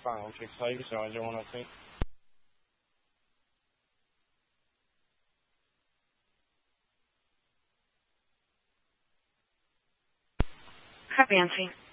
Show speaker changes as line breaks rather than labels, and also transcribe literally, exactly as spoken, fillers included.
放上去，可以喜欢就want to see。
Hi, Nancy.